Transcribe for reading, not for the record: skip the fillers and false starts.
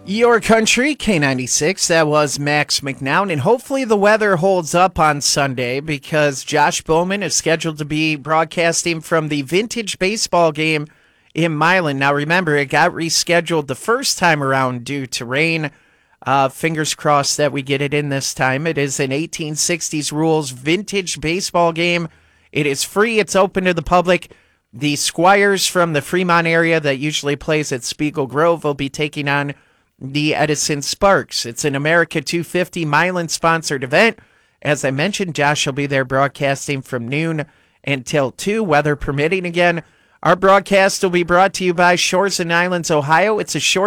Your country, K96, that was Max McNown, and hopefully the weather holds up on Sunday because Josh Bowman is scheduled to be broadcasting from the vintage baseball game in Milan. Now remember, it got rescheduled the first time around due to rain. Fingers crossed that we get it in this time. It is an 1860s rules vintage baseball game. It is free. It's open to the public. The Squires from the Fremont area that usually plays at Spiegel Grove will be taking on the Edison Sparks. It's an America 250 Milan-sponsored event. As I mentioned, Josh will be there broadcasting from noon until 2, weather permitting again. Our broadcast will be brought to you by Shores and Islands, Ohio. It's a short